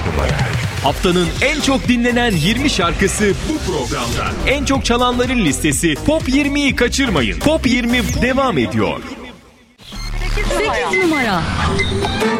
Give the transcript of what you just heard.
numara. Haftanın en çok dinlenen 20 şarkısı bu programda. En çok çalanların listesi Top 20'yi kaçırmayın. Top 20 devam ediyor. 8 numara.